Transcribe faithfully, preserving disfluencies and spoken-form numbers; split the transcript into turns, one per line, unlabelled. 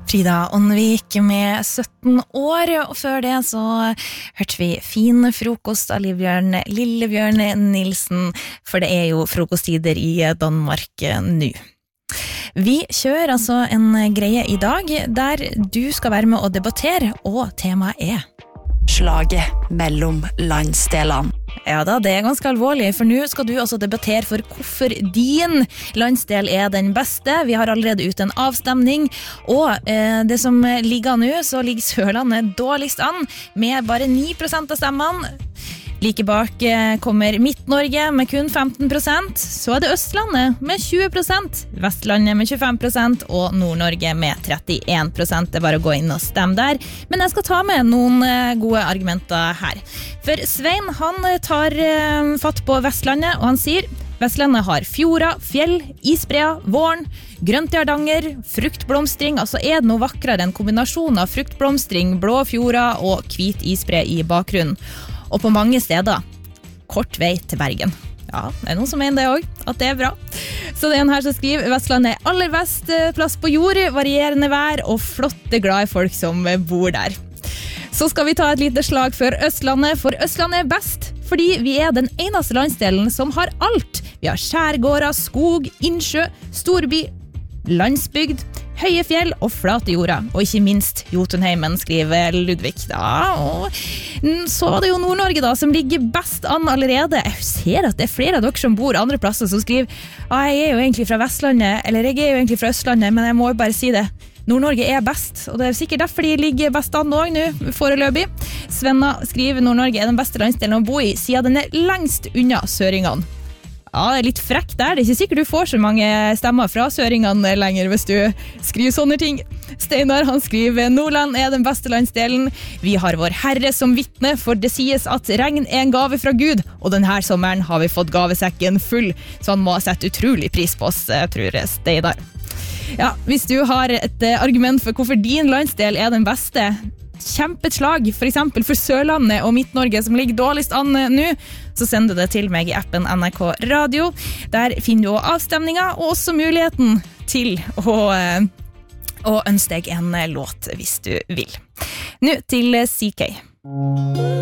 Frida Ånvik med sytten år, og før det så hørte vi fin frokost av Lillebjørn, Lillebjørn Nilsen, for det er jo frokosttider i Danmark nå. Vi kjører altså en greie i dag der du skal være med å debattere, og temaet er
slaget mellom landsdelene.
Ja da, det er ganske alvorlig, for nå skal du altså debattere for hvorfor din landsdel er den beste. Vi har allerede ute en avstemning, og eh, det som ligger nå, så ligger Sørlandet dårligst an, med bare ni prosent av stemmene. Like bak kommer Midt-Norge med kun femten prosent, så er det Østlandet med tjue prosent, Vestlandet med tjuefem prosent og Nord-Norge med trettien prosent. Det er bare å gå inn og stemme der. Men jeg skal ta med noen gode argumenter her. For Svein, han tar fatt på Vestlandet, og han sier Vestlandet har fjorda, fjell, isbreer, våren, grønt i Hardanger, fruktblomstring, altså er det noe vakrere enn kombinasjon av fruktblomstring, blå fjorda og hvit isbre i bakgrunnen. Og på mange steder, kort vei til Bergen. Ja, det er noen som mener det også, at det er bra. Så det er en her som skriver, Vestlandet er aller best plass på jord, varierende vær og flotte, glade folk som bor der. Så skal vi ta et lite slag for Østlandet, for Østlandet er best, fordi vi er den eneste landsdelen som har alt. Vi har skjærgårder, skog, innsjø, storby, landsbygd, høye fjell og flate jorda, og ikke minst Jotunheimen, skriver Ludvig. Ja, og så var det jo Nord-Norge da, som ligger best an allerede. Jeg ser at det er flere av dere som bor andre plasser som skriver, ah, jeg er jo egentlig fra Vestlandet, eller jeg er jo egentlig fra Østlandet, men jeg må jo bare si det. Nord-Norge er best, og det er sikkert derfor de ligger best an også nå, foreløpig. Svenna skriver Nord-Norge er den beste landsdelen å bo i, siden den er lengst unna søringene. Ja, det er litt frekk der. Det er ikke sikkert du får så mange stemmer fra søringene lenger hvis du skriver sånne ting. Steinar, han skriver Nordland er den beste landsdelen. Vi har vår Herre som vittne, for det sies at regn er en gave fra Gud, og denne sommeren har vi fått gavesekken full, så han må ha sett utrolig pris på oss, tror jeg, Steinar. Ja, hvis du har et argument for hvorfor din landsdel er den beste, kjempeslag, for eksempel for Sørlandet og Midt-Norge som ligger dårligst an nå, så send det til meg i appen N R K Radio. Der finner du også avstemninger, og også muligheten til å, å ønske deg en låt hvis du vil. Nå til C K.